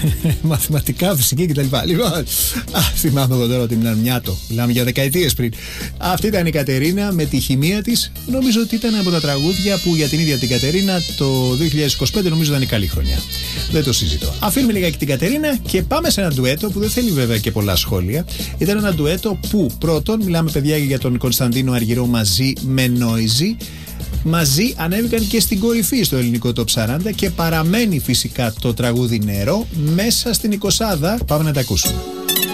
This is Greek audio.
μαθηματικά, φυσική κτλ. Λοιπόν, θυμάμαι εγώ τώρα ότι μιλάμε νιάτο. Μιλάμε για δεκαετίες πριν. Αυτή ήταν η Κατερίνα με τη χημεία της. Νομίζω ότι ήταν από τα τραγούδια που για την ίδια την Κατερίνα το 2025 νομίζω ήταν η καλή χρονιά. Δεν το συζητώ. Αφήνουμε λιγάκι την Κατερίνα και πάμε σε ένα ντουέτο που δεν θέλει βέβαια και πολλά σχόλια. Ήταν ένα ντουέτο που πρώτον, μιλάμε παιδιά για τον Κωνσταντίνο Αργυρό μαζί με Νόιζι. Μαζί ανέβηκαν και στην κορυφή στο ελληνικό Top 40 και παραμένει φυσικά το τραγούδι Νερό μέσα στην 20. Πάμε να τα ακούσουμε.